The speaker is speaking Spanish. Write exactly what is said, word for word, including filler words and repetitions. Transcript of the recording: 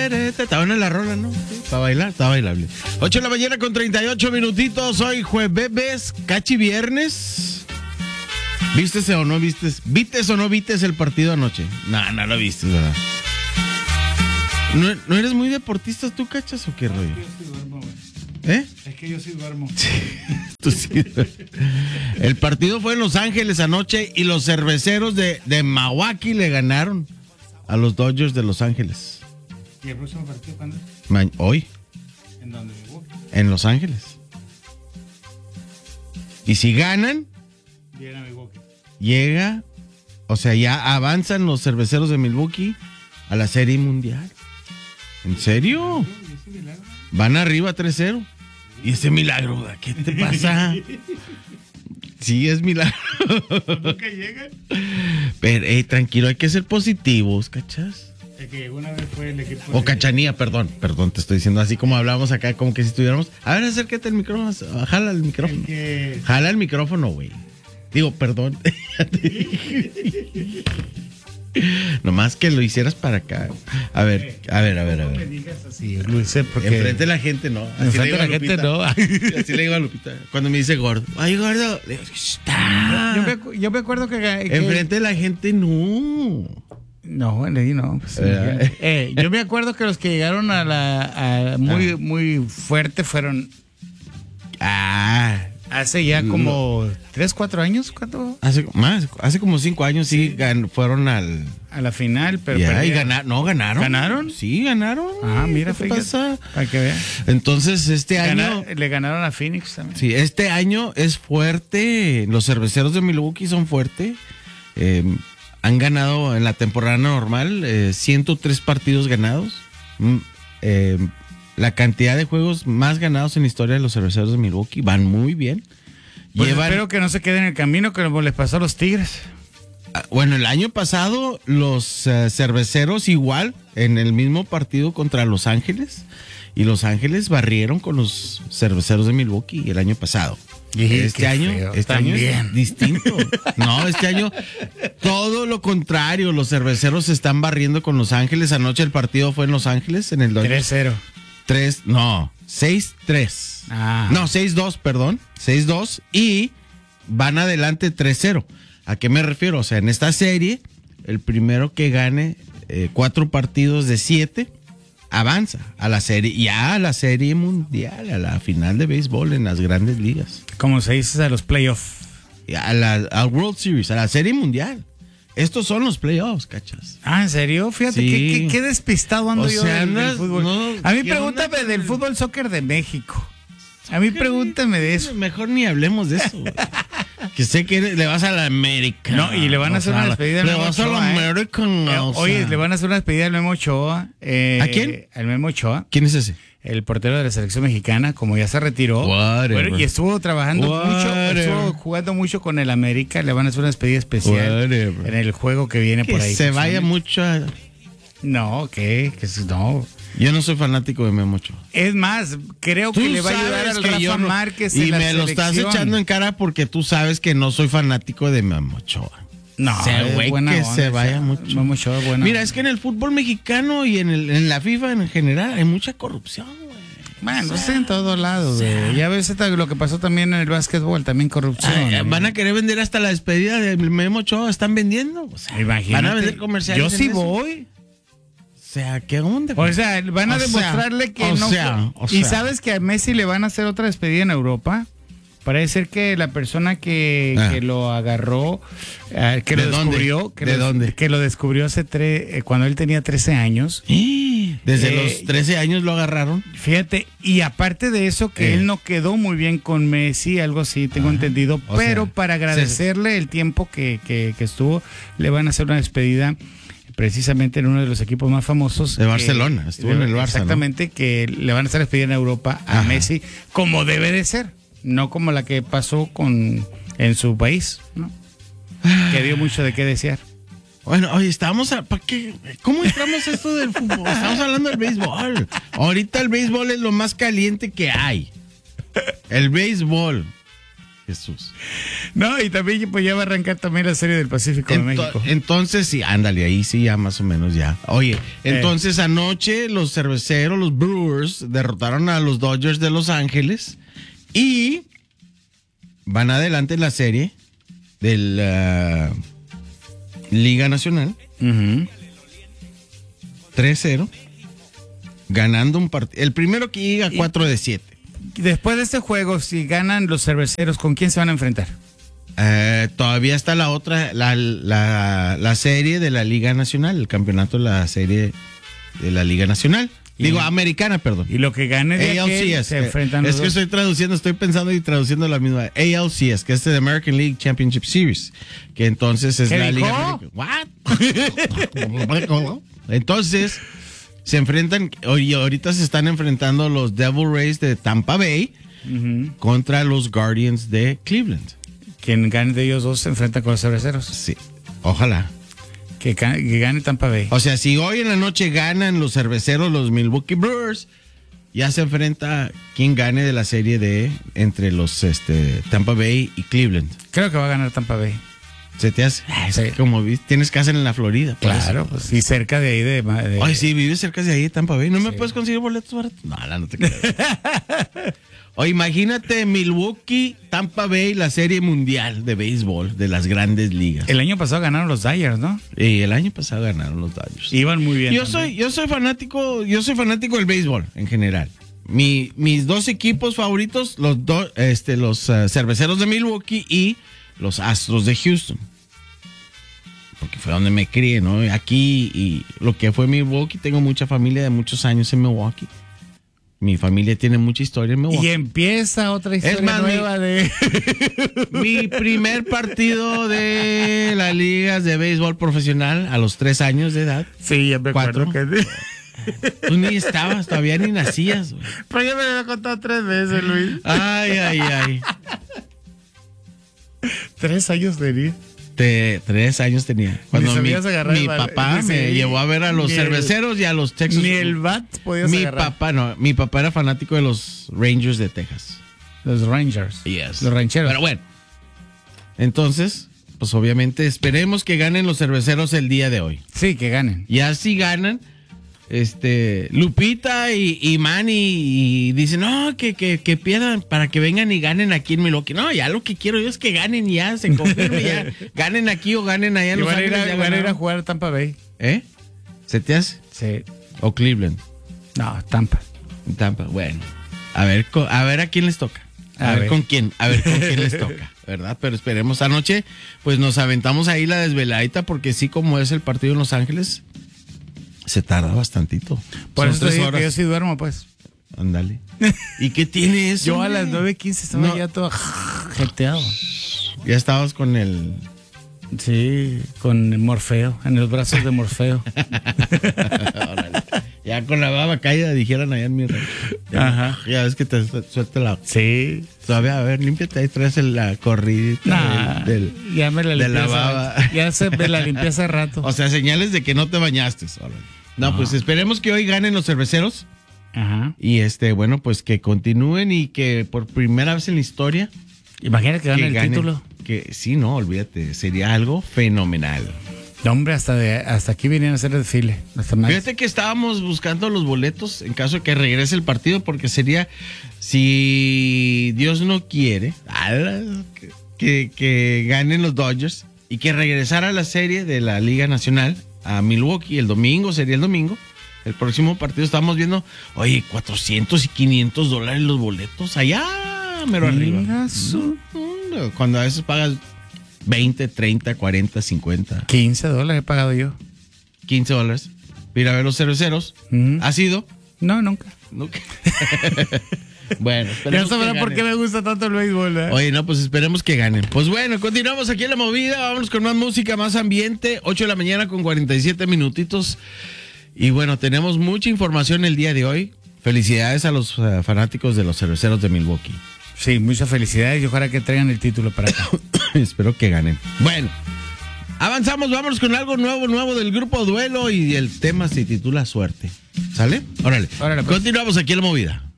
Está buena la rola, ¿no? Sí, para bailar, está bailable. ocho de la mañana con treinta y ocho minutitos. Hoy jueves, cachi viernes. ¿Vistes o no vistes? ¿Vistes o no vistes el partido anoche? No, no lo viste, ¿verdad? ¿No, ¿No eres muy deportista tú, cachas, o qué rollo? Es que yo sí duermo, güey. ¿Eh? Es que yo sí duermo. Sí, tú sí. El partido fue en Los Ángeles anoche y los cerveceros de, de Milwaukee le ganaron a los Dodgers de Los Ángeles. ¿Y el próximo partido cuándo es? Ma- Hoy, ¿En dónde vivo? en Los Ángeles. Y si ganan, Llega a Milwaukee. llega, o sea, ya avanzan los cerveceros de Milwaukee a la Serie Mundial. ¿En serio? ¿Y ese milagro? Van arriba tres cero. ¿Y ese milagro? ¿Qué te pasa? Sí, es milagro. ¿Nunca llegan? Pero, hey, tranquilo, hay que ser positivos, ¿cachas? El que llegó una vez fue el equipo. O de- Cachanía, perdón, perdón, te estoy diciendo así como hablábamos acá, como que si estuviéramos. A ver, acércate al micrófono, jala el micrófono. El que. Jala el micrófono, güey. Digo, perdón. Nomás que lo hicieras para acá. A ver, a ver, a ver, a No me ver. digas así, lo hice porque. Enfrente de la gente, no. Así Enfrente le digo de a la gente, Lupita. no. Así le digo a Lupita. Cuando me dice gordo. Ay, gordo. Le digo, está. Yo me, acu- yo me acuerdo que. que- Enfrente de la gente, no. No, le di no. Pues, Eh. eh, yo me acuerdo que los que llegaron a la. A muy, Ah. muy fuerte fueron. Ah. Hace ya como tres, cuatro años, ¿cuánto? Hace más, hace como cinco años sí, gan- fueron al. A la final, pero. Ya, y perdieron. ganar, no, ganaron. ¿Ganaron? Sí, ganaron. Ah, mira, ¿Qué fíjate. pasa? Para que vean. Entonces, este año. Gana- le ganaron a Phoenix también. Sí, este año es fuerte. Los cerveceros de Milwaukee son fuertes. Eh, han ganado en la temporada normal eh, ciento tres partidos ganados. Mm, eh, la cantidad de juegos más ganados en la historia de los cerveceros de Milwaukee van muy bien. Pues Llevan, espero que no se quede en el camino como les pasó a los Tigres. ah, bueno, el año pasado los eh, cerveceros igual en el mismo partido contra Los Ángeles y Los Ángeles barrieron con los cerveceros de Milwaukee el año pasado. Y Este qué año, feo, este año es también. distinto. No, este año todo lo contrario. Los cerveceros se están barriendo con Los Ángeles. Anoche el partido fue en Los Ángeles, en el tres Dodgers. cero. Tres, no, seis tres. Ah. No, seis dos, perdón. seis dos y van adelante tres cero. ¿A qué me refiero? O sea, en esta serie, el primero que gane eh, cuatro partidos de siete avanza a la serie, ya a la serie mundial, a la final de béisbol en las grandes ligas. Como se dice a los playoffs. A la a World Series, a la Serie Mundial. Estos son los playoffs, cachas. Ah, ¿en serio? Fíjate, Sí. qué, qué- qué despistado ando O yo sea, del, del no- fútbol. no, a mí ¿qué pregúntame onda? del fútbol soccer de México. A mí pregúntame de eso. Mejor ni hablemos de eso. güey. Que sé que le vas a la América. No, y le van a hacer O sea, una despedida al Le Memo vas a Ochoa, la ¿eh? América. Eh, o Oye, sea. le van a hacer una despedida al Memo Ochoa. eh, ¿A quién? Al Memo Ochoa, ¿Quién es ese? el portero de la selección mexicana, como ya se retiró. Whatever. Bueno, y estuvo trabajando mucho, Whatever. estuvo jugando mucho con el América. Le van a hacer una despedida especial Whatever. en el juego que viene Que por ahí. se vaya mucho. a- No, ¿qué? Que si- no. Yo no soy fanático de Memo Ochoa. Es más, creo que le va a ayudar al Rafa yo no- Márquez y en la me lo estás selección. echando en cara porque tú sabes que no soy fanático de Memo Ochoa. No, Ese es güey buena que onda, se ese- vaya mucho. Memo Ochoa es buena Mira, onda. es que en el fútbol mexicano y en, el, en la FIFA en general hay mucha corrupción, güey. Bueno, está en todos lados, güey. Ya ves esta- lo que pasó también en el básquetbol, también corrupción. Ay, ¿no? van a querer vender hasta la despedida de Memo Ochoa, están vendiendo. O sea, Imagínate. van a vender comerciales. Yo en sí eso. voy. O sea, ¿qué onda? O sea, van a O sea, demostrarle que o no. sea, o y sea. sabes que a Messi le van a hacer otra despedida en Europa. Parece ser que la persona que, Ah. que lo agarró, eh, que ¿De lo dónde? descubrió, que ¿De lo, dónde? que lo descubrió hace tres, eh, cuando él tenía trece años. Desde Eh, los trece años lo agarraron. Fíjate, y aparte de eso, que Eh. él no quedó muy bien con Messi, algo así, tengo Ajá. entendido, O pero sea, para agradecerle el tiempo que, que, que estuvo, le van a hacer una despedida precisamente en uno de los equipos más famosos. De que- Barcelona, estuvo en el Barça, ¿no? Exactamente, que le van a hacer despedida en Europa a Ajá. Messi, como debe de ser, no como la que pasó con en su país, ¿no? Que dio mucho de qué desear. Bueno, oye, estábamos a, ¿para qué? ¿Cómo entramos a esto del fútbol? Estamos hablando del béisbol. Ahorita el béisbol es lo más caliente que hay. El béisbol. Jesús. No, y también pues ya va a arrancar también la serie del Pacífico Ento- de México. Entonces, sí, ándale, ahí sí, ya más o menos ya. Oye, entonces anoche los cerveceros, los Brewers, derrotaron a los Dodgers de Los Ángeles y van adelante en la serie de la Liga Nacional. Uh-huh. tres cero. Ganando un partido. El primero que llega cuatro de siete. Después de este juego, si ganan los cerveceros, ¿con quién se van a enfrentar? Eh, todavía está la otra, la, la, la serie de la Liga Nacional, el campeonato de la serie de la Liga Nacional. Y- Digo, americana, perdón. Y lo que gane de A L C aquel, S. se enfrentan Es los que dos. estoy traduciendo, estoy pensando y traduciendo la misma. A L C S, que es el American League Championship Series. Que entonces es ¿Qué la dijo? Liga. ¿What? Entonces, se enfrentan, y ahorita se están enfrentando los Devil Rays de Tampa Bay Ujú. contra los Guardians de Cleveland. Quien gane de ellos dos se enfrenta con los cerveceros. Sí, ojalá. Que, ca- que gane Tampa Bay. O sea, si hoy en la noche ganan los cerveceros, los Milwaukee Brewers, ya se enfrenta quien gane de la serie de entre los este, Tampa Bay y Cleveland. Creo que va a ganar Tampa Bay. ¿Se te hace? Ah, es Sí. que como vi- tienes casa en la Florida. por Claro, eso. pues, y cerca de ahí de... de- Ay, sí, vives cerca de ahí de Tampa Bay. ¿No me Sí. puedes conseguir boletos baratos? No, la no te creo. Oye, imagínate Milwaukee, Tampa Bay, la serie mundial de béisbol de las grandes ligas. El año pasado ganaron los Dyers, ¿no? Y el año pasado ganaron los Dodgers. Iban muy bien. Yo también. soy, yo soy fanático, yo soy fanático del béisbol en general. Mi, mis dos equipos favoritos, los dos, este, los uh, cerveceros de Milwaukee y los Astros de Houston. Porque fue donde me crié, ¿no? Aquí y lo que fue Milwaukee, tengo mucha familia de muchos años en Milwaukee. Mi familia tiene mucha historia en Milwaukee. Y empieza otra historia más, nueva mi- de... Mi primer partido de las ligas de béisbol profesional a los tres años de edad. Sí, ya me acuerdo Cuatro. que... Tú ni estabas, todavía ni nacías, güey. Pero ya me lo he contado tres veces, Luis. Ay, ay, ay. Tres años tenía. Te- tres años tenía. Cuando mi, sabías agarrar mi el bal- papá ni me se- llevó a ver a los ni el- cerveceros y a los Texas. Ni el bat podías Mi agarrar. papá, no. Mi papá era fanático de los Rangers de Texas. Los Rangers. Yes. Los rancheros. Pero bueno. Entonces, pues obviamente esperemos que ganen los cerveceros el día de hoy. Sí, que ganen. Y así ganan. Este, Lupita y, y Manny y dicen, no, que, que, que pierdan para que vengan y ganen aquí en Milwaukee. No, ya lo que quiero yo es que ganen y ya, se confirme ya. Ganen aquí o ganen allá en Y Los van a, ir Ángeles. a, ya van a ir a ganaron. jugar a Tampa Bay. ¿Eh? ¿Se te hace? Sí. ¿O Cleveland? No, Tampa. Tampa, bueno. A ver, co- a ver a quién les toca. A, A ver, ver. con quién, a ver con quién les toca, ¿verdad? Pero esperemos anoche, pues nos aventamos ahí la desveladita porque sí, como es el partido en Los Ángeles, se tarda bastantito. Por Son eso te tres digo horas. que yo sí duermo, pues. Ándale. ¿Y qué tiene eso? Yo a hombre? las nueve quince estaba No. ya todo jeteado. Ya estabas con el... Sí, con Morfeo, en los brazos de Morfeo. Órale. Ya con la baba caída, dijeran allá en mi rancho. Ya, Ajá. ya ves que te su- suelta la... Sí. Todavía, a ver, límpiate ahí, traes el- la corridita Nah, del- del- ya me la de limpié. la hace baba. rato. Ya se me la limpié hace rato. O sea, señales de que no te bañaste. Órale. No, pues esperemos que hoy ganen los cerveceros. Ajá. Y este, bueno, pues que continúen y que por primera vez en la historia. Imagínate que gane el ganen. título. Que sí, no, olvídate. Sería algo fenomenal. No, hombre, hasta, de, hasta aquí vinieron a hacer el desfile. Hasta más. Fíjate que estábamos buscando los boletos en caso de que regrese el partido, porque sería, si Dios no quiere, ala, que, que ganen los Dodgers y que regresara la serie de la Liga Nacional a Milwaukee el domingo, sería el domingo. El próximo partido estamos viendo, oye, cuatrocientos y quinientos dólares los boletos, allá, mero arriba. Venga, su- Mm, Cuando a veces pagas veinte, treinta, cuarenta, cincuenta, quince dólares he pagado yo. quince dólares. Ir a ver los cerveceros. Ujú. ¿Ha sido? No, nunca. Nunca. Bueno, Ya esperemos que sabrán por ganen. qué me gusta tanto el béisbol, ¿eh? Oye, no, pues esperemos que ganen. Pues bueno, continuamos aquí en la movida. Vámonos con más música, más ambiente. ocho de la mañana con cuarenta y siete minutitos. Y bueno, tenemos mucha información el día de hoy. Felicidades a los uh, fanáticos de los cerveceros de Milwaukee. Sí, muchas felicidades y ojalá que traigan el título para acá. Espero que ganen. Bueno, avanzamos, vámonos con algo nuevo, nuevo del grupo Duelo y el tema se titula Suerte. ¿Sale? Órale. Órale, pues. Continuamos aquí en la movida.